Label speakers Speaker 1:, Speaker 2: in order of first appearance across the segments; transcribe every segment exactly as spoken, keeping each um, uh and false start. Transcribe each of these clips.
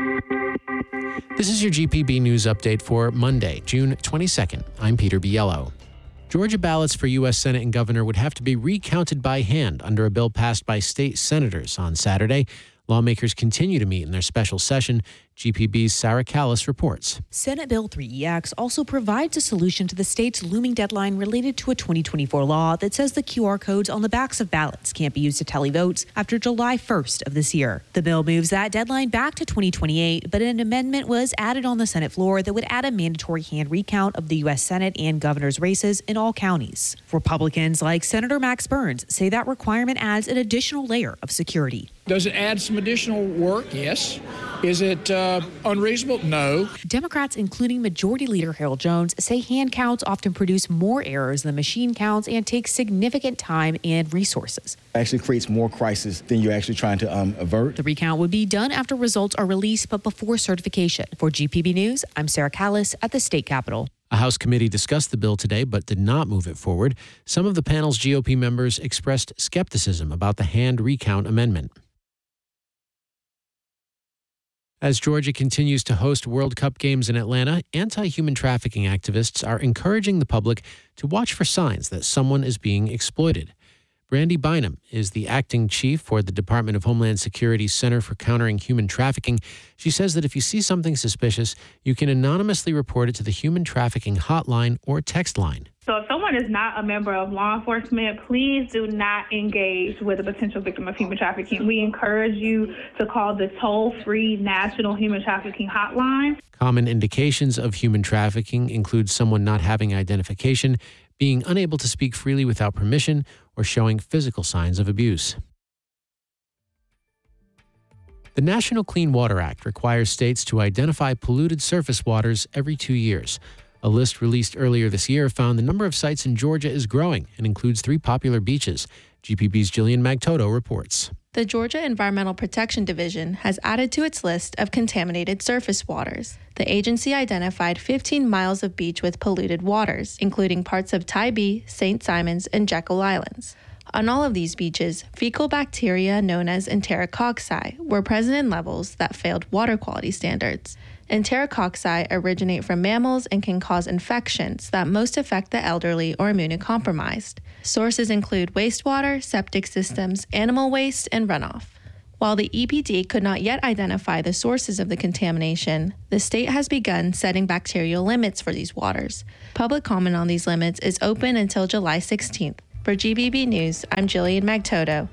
Speaker 1: This is your G P B News Update for Monday, June twenty-second. I'm Peter Biello. Georgia ballots for U S Senate and governor would have to be recounted by hand under a bill passed by state senators on Saturday. Lawmakers continue to meet in their special session. G P B's Sarah Callis reports.
Speaker 2: Senate Bill three E X also provides a solution to the state's looming deadline related to a twenty twenty-four law that says the Q R codes on the backs of ballots can't be used to tally votes after July first of this year. The bill moves that deadline back to twenty twenty-eight, but an amendment was added on the Senate floor that would add a mandatory hand recount of the U S Senate and governor's races in all counties. Republicans like Senator Max Burns say that requirement adds an additional layer of security.
Speaker 3: Does it add some additional work? Yes. Is it uh, unreasonable? No.
Speaker 2: Democrats, including Majority Leader Harold Jones, say hand counts often produce more errors than machine counts and take significant time and resources.
Speaker 4: It actually creates more crisis than you're actually trying to um, avert.
Speaker 2: The recount would be done after results are released, but before certification. For G P B News, I'm Sarah Callis at the state capitol.
Speaker 1: A House committee discussed the bill today but did not move it forward. Some of the panel's G O P members expressed skepticism about the hand recount amendment. As Georgia continues to host World Cup games in Atlanta, anti-human trafficking activists are encouraging the public to watch for signs that someone is being exploited. Brandy Bynum is the acting chief for the Department of Homeland Security's Center for Countering Human Trafficking. She says that if you see something suspicious, you can anonymously report it to the Human Trafficking Hotline or text line.
Speaker 5: So if someone is not a member of law enforcement, please do not engage with a potential victim of human trafficking. We encourage you to call the toll-free National Human Trafficking Hotline.
Speaker 1: Common indications of human trafficking include someone not having identification, being unable to speak freely without permission, or showing physical signs of abuse. The National Clean Water Act requires states to identify polluted surface waters every two years. A list released earlier this year found the number of sites in Georgia is growing and includes three popular beaches. G P B's Jillian Magtoto reports.
Speaker 6: The Georgia Environmental Protection Division has added to its list of contaminated surface waters. The agency identified fifteen miles of beach with polluted waters, including parts of Tybee, Saint Simons, and Jekyll Islands. On all of these beaches, fecal bacteria known as enterococci were present in levels that failed water quality standards. Enterococci originate from mammals and can cause infections that most affect the elderly or immunocompromised. Sources include wastewater, septic systems, animal waste, and runoff. While the E P D could not yet identify the sources of the contamination, the state has begun setting bacterial limits for these waters. Public comment on these limits is open until July sixteenth. For G B B News, I'm Jillian Magtoto.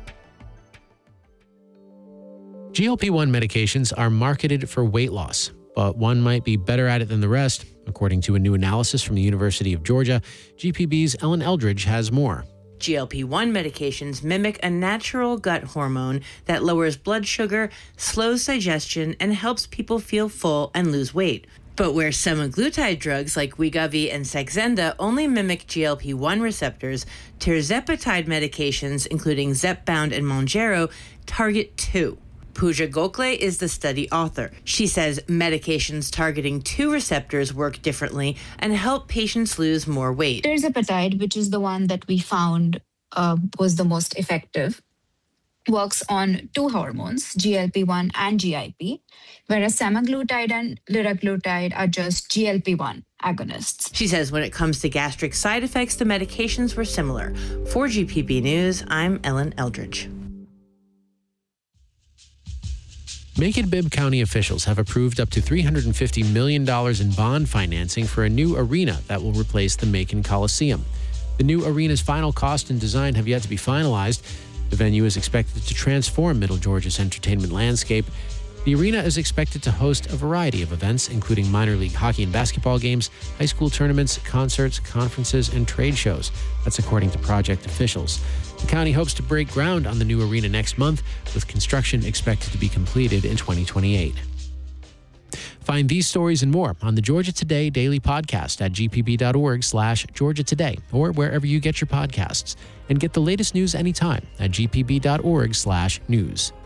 Speaker 1: G L P one medications are marketed for weight loss, but one might be better at it than the rest. According to a new analysis from the University of Georgia, G P B's Ellen Eldridge has more.
Speaker 7: G L P one medications mimic a natural gut hormone that lowers blood sugar, slows digestion, and helps people feel full and lose weight. But where semaglutide drugs like Wegovy and Saxenda only mimic G L P one receptors, tirzepatide medications, including Zepbound and Mounjaro, target two. Pooja Gokhale is the study author. She says medications targeting two receptors work differently and help patients lose more weight.
Speaker 8: Tirzepatide, which is the one that we found uh, was the most effective, works on two hormones, G L P one and G I P, whereas semaglutide and liraglutide are just G L P one agonists.
Speaker 7: She says when it comes to gastric side effects, the medications were similar. For G P B News, I'm Ellen Eldridge.
Speaker 1: Macon-Bibb County officials have approved up to three hundred fifty million dollars in bond financing for a new arena that will replace the Macon Coliseum. The new arena's final cost and design have yet to be finalized. The venue is expected to transform Middle Georgia's entertainment landscape. The arena is expected to host a variety of events, including minor league hockey and basketball games, high school tournaments, concerts, conferences, and trade shows. That's according to project officials. The county hopes to break ground on the new arena next month, with construction expected to be completed in twenty twenty-eight. Find these stories and more on the Georgia Today Daily Podcast at g p b dot org slash Georgia Today or wherever you get your podcasts. And get the latest news anytime at g p b dot org slash news.